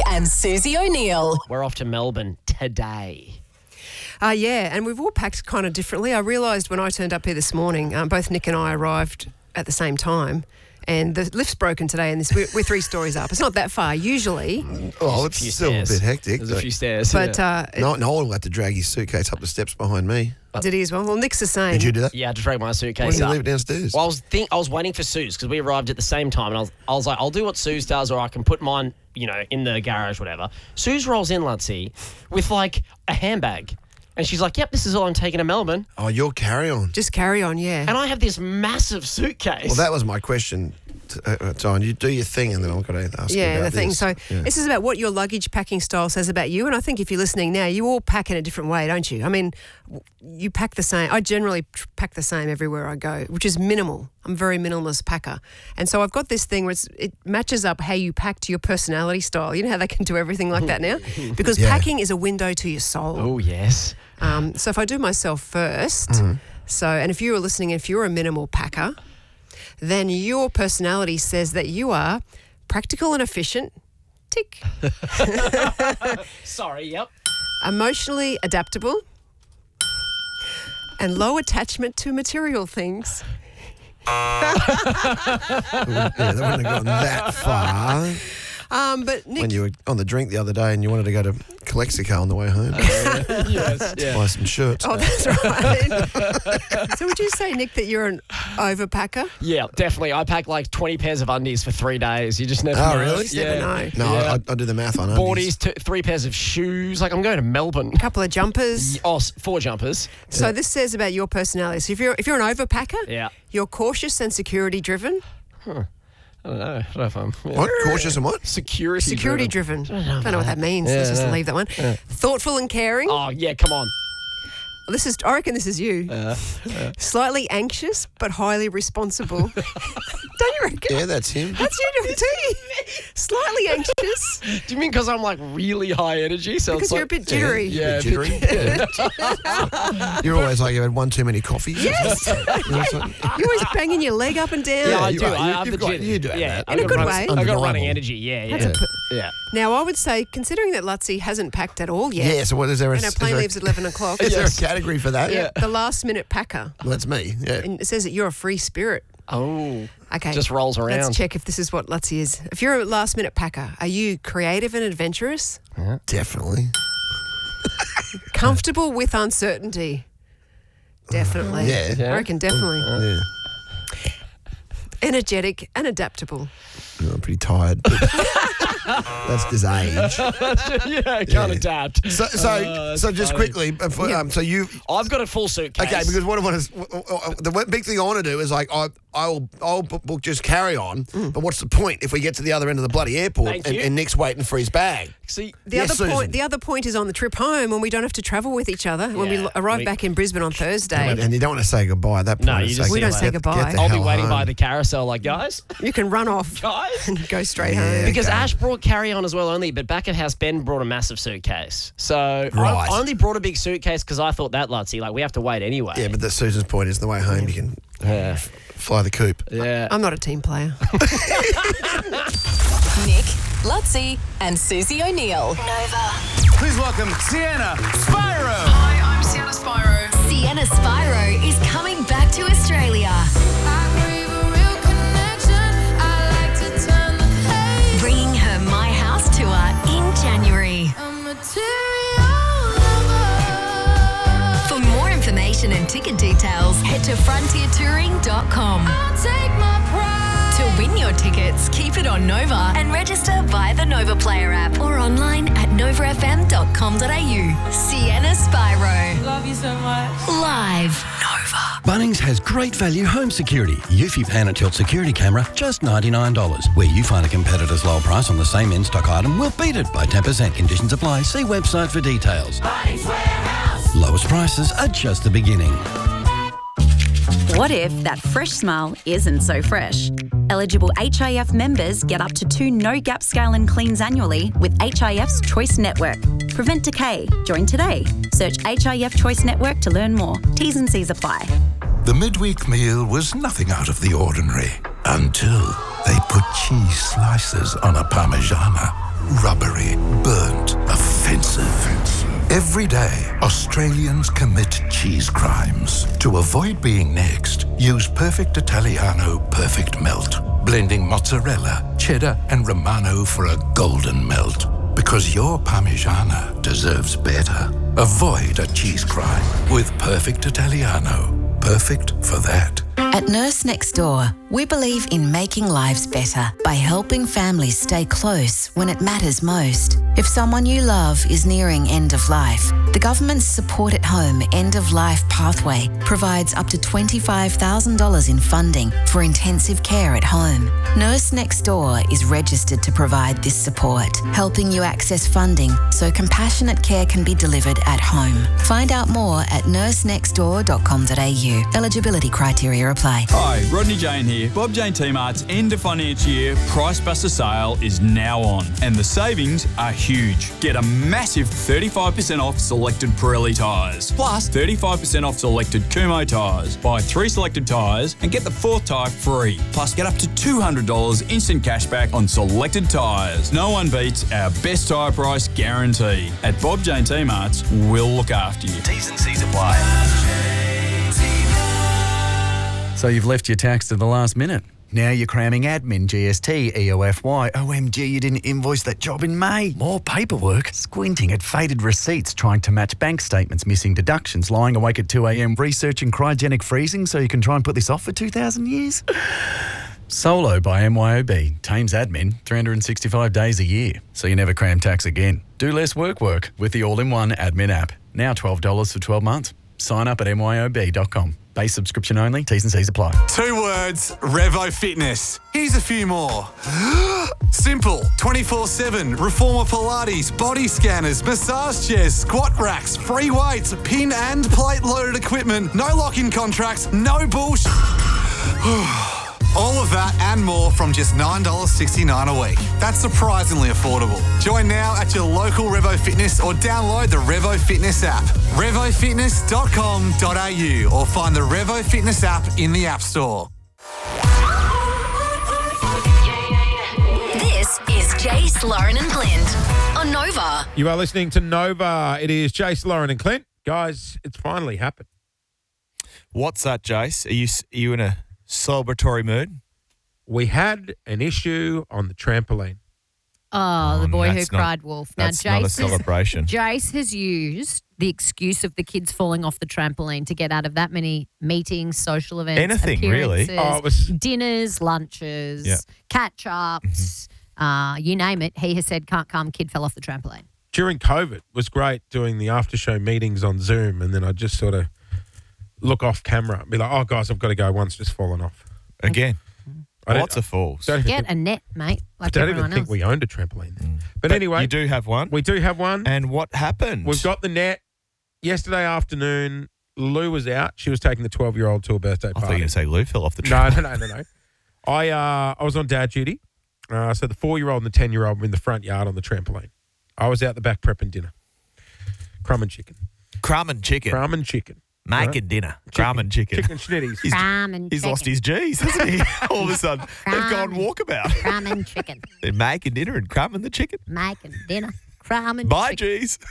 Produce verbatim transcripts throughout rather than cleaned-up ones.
and Susie O'Neill. We're off to Melbourne today. Uh, yeah, and we've all packed kind of differently. I realised when I turned up here this morning, um, both Nick and I arrived at the same time. And the lift's broken today, and this, we're, we're three stories up. It's not that far usually. Oh, it's still stairs. a bit hectic. There's a few stairs. But yeah. uh, No, Noel will have to drag his suitcase up the steps behind me. did he as well? Well, Nick's the same. Did you do that? yeah, I had to drag my Why suitcase didn't you up. leave it downstairs? Well, I was think I was waiting for Suze because we arrived at the same time, and I was, I was like, I'll do what Suze does, or I can put mine, you know, in the garage, whatever. Suze rolls in, Lutsy, with like a handbag, and she's like, "Yep, this is all I'm taking to Melbourne." Oh, your carry-on. Just carry on, yeah. And I have this massive suitcase. Well, that was my question, uh, John. You do your thing, and then I've got to ask you Yeah, about the thing. this. So Yeah. this is about what your luggage packing style says about you. And I think if you're listening now, you all pack in a different way, don't you? I mean, w- you pack the same. I generally tr- pack the same everywhere I go, which is minimal. I'm a very minimalist packer. And so I've got this thing where it's, it matches up how you pack to your personality style. You know how they can do everything like that now? Because Yeah. packing is a window to your soul. oh yes. Um, so if I do myself first, Mm-hmm. so, and if you were listening, if you're a minimal packer, then your personality says that you are practical and efficient, tick, Sorry. Yep. emotionally adaptable, and low attachment to material things. Yeah, they wouldn't have gone that far. Um, but Nick, When you were on the drink the other day and you wanted to go to Calexico on the way home, yes. Yeah. buy some shirts. oh, that's right. So would you say, Nick, that you're an overpacker? Yeah, definitely. I pack like twenty pairs of undies for three days. You just never Oh, know. really? Just Yeah. never know. No, Yeah. I, I do the math on Boardies, two, three pairs of shoes. Like I'm going to Melbourne. A couple of jumpers. Oh, s- four jumpers. So this says about your personality. So if you're if you're an overpacker, Yeah. you're cautious and security driven. I don't know. I don't know if I'm yeah. What? Cautious and what? security. Security driven. Don't know what that means. Yeah, Let's just yeah. leave that one. Thoughtful and caring. Oh yeah, come on. This is. I reckon this is you. Slightly anxious but highly responsible. Don't you reckon? Yeah, that's him. That's you doing too. Slightly anxious Do you mean because I'm like really high energy? So because it's you're like, a bit jittery. Yeah, a bit- jittery. You're always like, you had one too many coffees. Yes. You're always banging your leg up and down. Yeah, I you do. are. I You- have you've the got- jit- you do have yeah, that. I've In a got good running- way. I've got Undeniable. running energy. Yeah, yeah, That's a yeah. Now I would say, considering that Lutzy hasn't packed at all yet, Yeah, so what is there? A, and our is plane there a- leaves at eleven o'clock. Is there a Yes. category for that? Yeah. The last minute packer. Well, that's me. Yeah. And it says that you're a free spirit. Oh, Okay. just rolls around. Let's check if this is what Lutzy is. If you're a last minute packer, are you creative and adventurous? Definitely. Comfortable with uncertainty? Definitely. Yeah. I reckon definitely. Yeah. Energetic and adaptable. Yeah, I'm pretty tired. That's his age. yeah, can't Yeah. adapt. So, so, Uh, so that's just funny. quickly, before, um, so you. I've got a full suitcase. Okay, because what I want to, the one big thing I want to do is like I, I'll, I'll book book just carry on. But what's the point if we get to the other end of the bloody airport Thank and, you. and Nick's waiting for his bag? See, The Yes, other Susan. point. The other point is on the trip home when we don't have to travel with each other. When we Yeah, l- arrive we- back in Brisbane on Thursday, And you don't want to say goodbye at that point. No, you It's just like, We don't get- say get goodbye. the I'll be hell waiting home. by the carousel, like guys, you can run off guys. and go straight Yeah. home. Because Okay. Ash brought carry on as well only, but back at house, Ben brought a massive suitcase. So I- Right. I only brought a big suitcase because I thought that, Lutsy, like we have to wait anyway. Yeah, but the Susan's point is the way home you can Yeah. fly the coop. Yeah. I'm not a team player. Nick, Lutzy, and Susie O'Neill. Nova. Please welcome Sienna Spyro. Hi, I'm Sienna Spyro. Sienna Spyro is coming back to Australia, bringing her My House tour in January. For more information and ticket details, head to frontier touring dot com. To win your tickets, keep it on Nova and register via the Nova Player app or online at nova f m dot com dot a u. Sienna Spyro. Love you so much. Live. Nova. Bunnings has great value home security. Eufy Pan and Tilt security camera, just ninety-nine dollars. Where you find a competitor's low price on the same in-stock item, we'll beat it by ten percent. Conditions apply. See website for details. Bunnings Warehouse. Lowest prices are just the beginning. What if that fresh smile isn't so fresh? Eligible H I F members get up to two no-gap scale and cleans annually with H I F's Choice Network. Prevent decay. Join today. Search H I F Choice Network to learn more. T's and C's apply. The midweek meal was nothing out of the ordinary until they put cheese slices on a Parmigiana. Rubbery, Every day, Australians commit cheese crimes. To avoid being next, use Perfect Italiano Perfect Melt. Blending mozzarella, cheddar, and Romano for a golden melt. Because your Parmigiana deserves better. Avoid a cheese crime with Perfect Italiano. Perfect for that. At Nurse Next Door, we believe in making lives better by helping families stay close when it matters most. If someone you love is nearing end of life, the government's Support at Home End of Life Pathway provides up to twenty-five thousand dollars in funding for intensive care at home. Nurse Next Door is registered to provide this support, helping you access funding so compassionate care can be delivered at home. Find out more at nurse next door dot com dot a u. Eligibility criteria apply. Hi, Rodney Jane here. Bob Jane T-Mart's end of financial year Price Buster sale is now on, and the savings are huge. Get a massive thirty-five percent off selected Pirelli tyres, plus thirty-five percent off selected Kumho tyres. Buy three selected tyres and get the fourth tyre free, plus get up to two hundred dollars instant cashback on selected tyres. No one beats our best tyre price guarantee. At Bob Jane T-Mart's, we'll look after you. T's and C's apply. So you've left your tax to the last minute. Now you're cramming admin, G S T, E O F Y. O M G, you didn't invoice that job in May. More paperwork. Squinting at faded receipts, trying to match bank statements, missing deductions, lying awake at two a.m. researching cryogenic freezing so you can try and put this off for two thousand years. Solo by M Y O B. Tames admin three hundred sixty-five days a year, so you never cram tax again. Do less work work with the all-in-one admin app. Now twelve dollars for twelve months. Sign up at M Y O B dot com. Base subscription only. T's and C's apply. Two words, Revo Fitness. Here's a few more. Simple, twenty-four seven, Reformer Pilates, body scanners, massage chairs, squat racks, free weights, pin and plate loaded equipment, no lock-in contracts, no bullshit. All of that and more from just nine dollars sixty-nine a week. That's surprisingly affordable. Join now at your local Revo Fitness or download the Revo Fitness app. revo fitness dot com dot a u or find the Revo Fitness app in the App Store. This is Jace, Lauren and Clint on Nova. You are listening to Nova. It is Jace, Lauren and Clint. Guys, it's finally happened. What's that, Jace? Are you, are you in a celebratory mood? We had an issue on the trampoline. Oh, the boy who that's not- cried wolf. Now, that's not a Jace has- celebration. Jace has used the excuse of the kids falling off the trampoline to get out of that many meetings, social events, Anything, really. appearances, Oh, it was- dinners, lunches, Yeah. catch-ups, uh, you name it. He has said, can't come, kid fell off the trampoline. During COVID, it was great doing the after-show meetings on Zoom, and then I'd just sort of look off camera and be like, oh, guys, I've got to go. One's just fallen off. Again. I don't- Lots of falls. Don't even Get think, a net, mate, I like don't even everyone think else. we owned a trampoline then. But, But anyway, you do have one. we do have one. And what happened? We've got the net. Yesterday afternoon, Lou was out. She was taking the twelve-year-old to a birthday I party. thought you were going to say Lou fell off the No, train. no, no, no, no. I uh, I was on dad duty. Uh, so the four-year-old and the ten-year-old were in the front yard on the trampoline. I was out the back prepping dinner. Crumb and chicken. Crumb and chicken. Crumb and chicken. Making Right? dinner. Crumb and chicken. Chicken schnitties. He's, Crumb and he's lost chicken. his G's, hasn't he? All of a sudden, they've gone Crumb. walkabout. Crumb and chicken. They're making dinner and crumbing the chicken. Making dinner. Crumb and Bye, chicken. G's.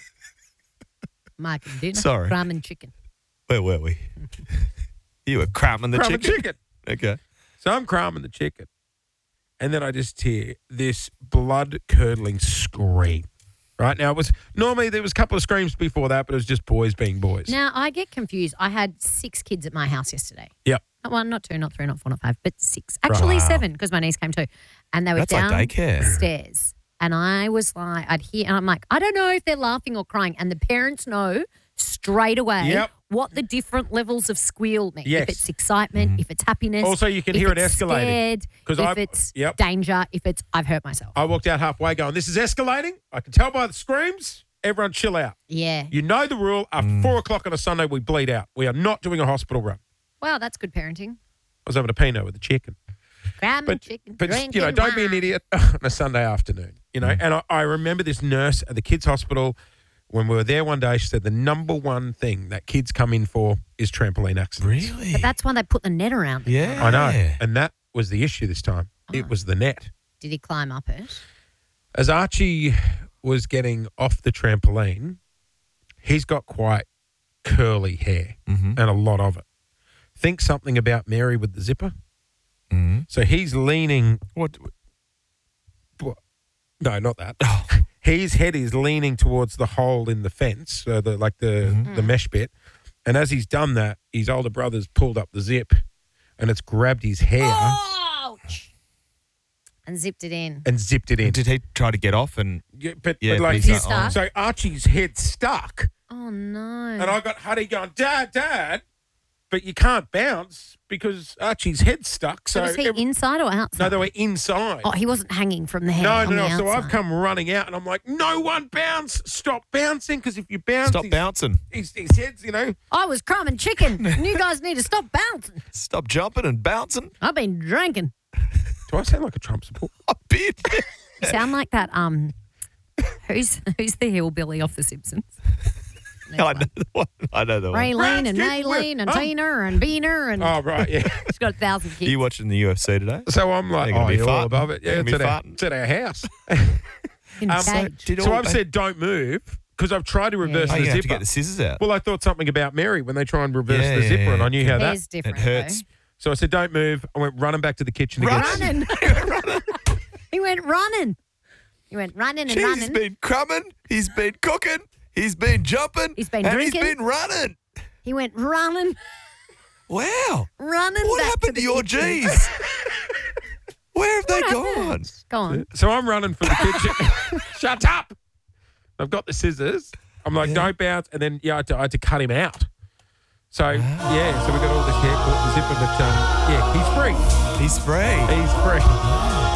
Making dinner. Sorry. Crumb and chicken. Where were we? You were crumbing the Crumb and chicken. chicken. Okay. So I'm crumbing the chicken. And then I just hear this blood-curdling scream. Right now, it was normally there was a couple of screams before that, but it was just boys being boys. Now, I get confused. I had six kids at my house yesterday. Yep. Well, not two, not three, not four, not five, but six. Actually, Wow. seven, because my niece came too. And they were That's like daycare. downstairs. And I was like, I'd hear, and I'm like, I don't know if they're laughing or crying. And the parents know straight away Yep. what the different levels of squeal mean. Yes. If it's excitement, if it's happiness. Also, you can if hear it it's escalating. Scared, 'Cause if I- it's yep. danger, if it's I've hurt myself. I walked out halfway going, this is escalating. I can tell by the screams. Everyone chill out. Yeah. You know the rule. After four o'clock on a Sunday, we bleed out. We are not doing a hospital run. Well, that's good parenting. I was having a Pinot with the chicken. Crumb But, and chicken. but just, you know, drinking don't be an wine. idiot on a Sunday afternoon. You know, and I, I remember this nurse at the kids' hospital when we were there one day. She said the number one thing that kids come in for is trampoline accidents. Really? But that's why they put the net around it. Yeah. I know, and that was the issue this time. It was the net. Did he climb up it? As Archie was getting off the trampoline, he's got quite curly hair Mm-hmm. and a lot of it. Think something about Mary with the zipper. Mm-hmm. So he's leaning. What? what- No, not that. His head is leaning towards the hole in the fence, so the like the Mm-hmm. the mesh bit. And as he's done that, his older brother's pulled up the zip, and it's grabbed his hair Ouch! And zipped it in. and zipped it in. Did he try to get off? And Yeah, but, Yeah, but but like he's his, not- oh. so Archie's head stuck, Oh, no. and I got Huddy going, Dad, Dad, but you can't bounce because Archie's head's stuck. so So, was he every- inside or outside? no, they were inside. Oh, he wasn't hanging from the hair. No, on no, no. the So I've outside. come running out, and I'm like, no one bounce. Stop bouncing, because if you bounce, stop his, bouncing. his, his head's, you know. I was crumbing chicken, and you guys need to stop bouncing. Stop jumping and bouncing. I've been drinking. Do I sound like a Trump supporter? A bit. You sound like that. Um, who's who's the hillbilly off The Simpsons? I know the one. I know the one. Raylene and Rats, kids, Naylene and oh. Tina and Beaner and Oh, right, yeah. she's got a thousand Are kids. you watching the U F C today? So I'm like, They're gonna oh, be you're all farting. above it. They're Yeah, gonna it's be at, our, farting. it's at our house. in a Um, so cage. Did so all- I've said don't move because I've tried to reverse Oh, the you have to zipper. get the scissors out. Well, I thought something about Mary when they try and reverse Yeah, the yeah, zipper, yeah. and I knew how Hair's that. different. It hurts. So I said, don't move. I went running back to the kitchen again. Running. He went running. He went running and Jeez, running. he's been crumbing. He's been cooking. He's been jumping. He's been and drinking. he's been running. He went running, Wow. running. What back happened to, the your kitchen. G's? Where have they What gone? happened? Go on. So I'm running for the kitchen. Shut up. I've got the scissors. I'm like, don't bounce. And then, yeah, I had to, I had to cut him out. So, yeah, so we got all this hair caught in the zipper, but, um, yeah, he's free. He's free. He's free.